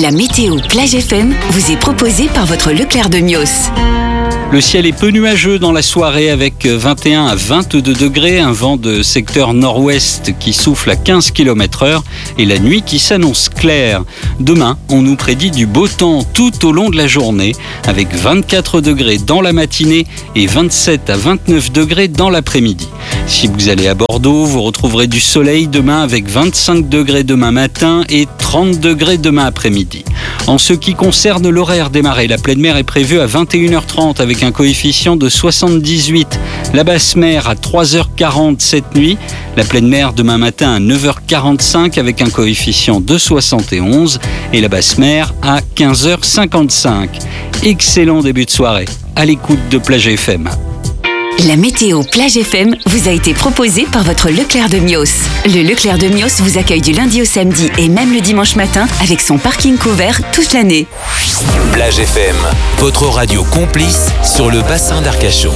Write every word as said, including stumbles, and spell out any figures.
La météo Plage F M vous est proposée par votre Leclerc de Mios. Le ciel est peu nuageux dans la soirée avec vingt et un à vingt-deux degrés, un vent de secteur nord-ouest qui souffle à quinze kilomètres heure et la nuit qui s'annonce claire. Demain, on nous prédit du beau temps tout au long de la journée avec vingt-quatre degrés dans la matinée et vingt-sept à vingt-neuf degrés dans l'après-midi. Si vous allez à Bordeaux, vous retrouverez du soleil demain avec vingt-cinq degrés demain matin et trente degrés demain après-midi. En ce qui concerne l'horaire des marées, la pleine mer est prévue à vingt et une heures trente avec un coefficient de soixante-dix-huit. La basse mer à trois heures quarante cette nuit. La pleine mer demain matin à neuf heures quarante-cinq avec un coefficient de soixante et onze. Et la basse mer à quinze heures cinquante-cinq. Excellent début de soirée à l'écoute de Plage F M. La météo Plage F M vous a été proposée par votre Leclerc de Mios. Le Leclerc de Mios vous accueille du lundi au samedi et même le dimanche matin avec son parking couvert toute l'année. Plage F M, votre radio complice sur le bassin d'Arcachon.